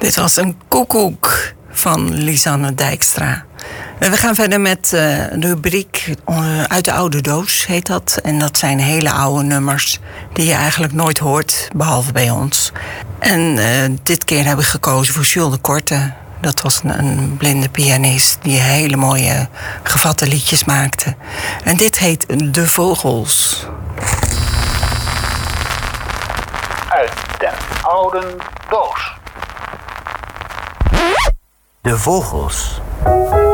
Dit was een koekoek van Lisanne Dijkstra. We gaan verder met de rubriek Uit de oude doos, heet dat. En dat zijn hele oude nummers die je eigenlijk nooit hoort, behalve bij ons. En dit keer heb ik gekozen voor Jules de Korte. Dat was een blinde pianist die hele mooie gevatte liedjes maakte. En dit heet De Vogels. Uit de oude doos. De Vogels.